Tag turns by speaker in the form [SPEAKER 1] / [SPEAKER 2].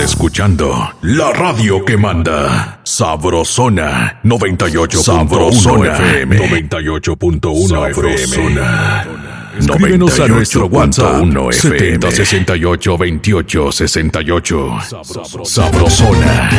[SPEAKER 1] escuchando la radio que manda. Sabrosona 98.1 FM. 98.1 FM. Escríbenos a nuestro WhatsApp 7068 2868. Sabrosona